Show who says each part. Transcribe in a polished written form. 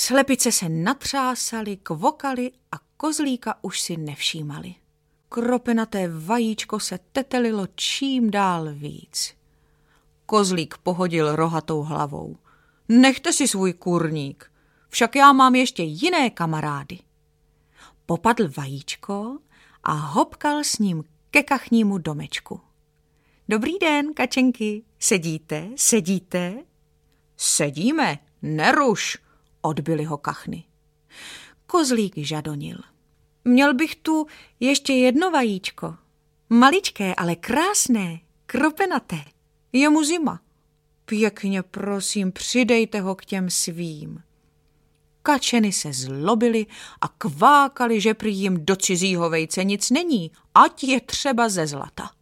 Speaker 1: Slepice se natřásaly, kvokaly a kozlíka už si nevšímali. Kropenaté vajíčko se tetelilo čím dál víc. Kozlík pohodil rohatou hlavou. Nechte si svůj kurník, však já mám ještě jiné kamarády. Popadl vajíčko a hopkal s ním ke kachnímu domečku. Dobrý den, kačenky, sedíte? Sedíme, neruš, odbyly ho kachny. Kozlík žadonil. Měl bych tu ještě jedno vajíčko. Maličké, ale krásné, kropenaté. Je mu zima. Pěkně prosím, přidejte ho k těm svým. Kačeny se zlobily a kvákaly, že prý jim do cizího vejce nic není, ať je třeba ze zlata.